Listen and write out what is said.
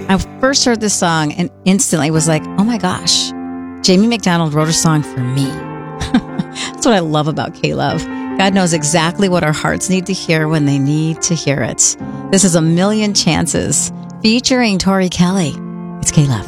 I first heard this song and instantly was like, oh my gosh, Jamie McDonald wrote a song for me. That's what I love about K-Love. God knows exactly what our hearts need to hear when they need to hear it. This is A Million Chances featuring Tori Kelly. It's K-Love.